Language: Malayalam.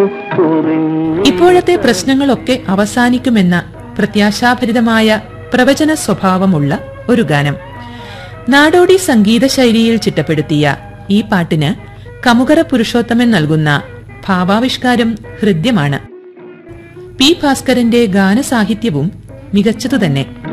ഇപ്പോഴത്തെ പ്രശ്നങ്ങളൊക്കെ അവസാനിക്കുമെന്ന പ്രത്യാശാഭരിതമായ പ്രവചന സ്വഭാവമുള്ള ഒരു ഗാനം. നാടോടി സംഗീത ശൈലിയിൽ ചിട്ടപ്പെടുത്തിയ ഈ പാട്ടിന് കമുകറ പുരുഷോത്തമൻ നൽകുന്ന ഭാവാവിഷ്കാരം ഹൃദ്യമാണ്. പി ഭാസ്കരന്റെ ഗാനസാഹിത്യവും മികച്ചതുതന്നെ.